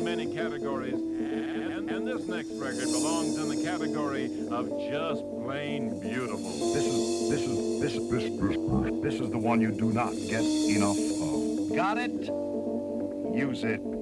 in many categories, and this next record belongs in the category of just plain beautiful. This is the one you do not get enough of. Got it? Use it.